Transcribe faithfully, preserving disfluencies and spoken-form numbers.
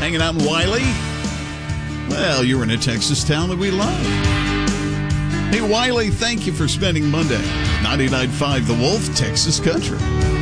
hanging out in Wiley? Well, you're in a Texas town that we love. Hey, Wiley, thank you for spending Monday. ninety-nine point five The Wolf, Texas Country.